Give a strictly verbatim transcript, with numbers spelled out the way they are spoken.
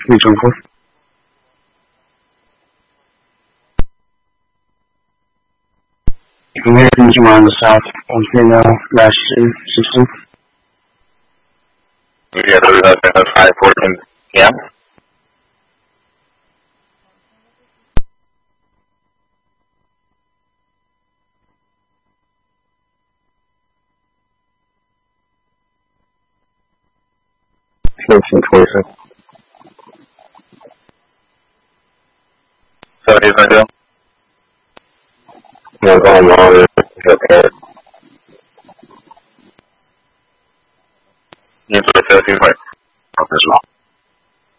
Region four. American Region on the south, on here now, last year, sixteen. Yeah, those are five fourteen p m. Fifteen twenty-six. So it is my deal. Yeah, going on. Okay.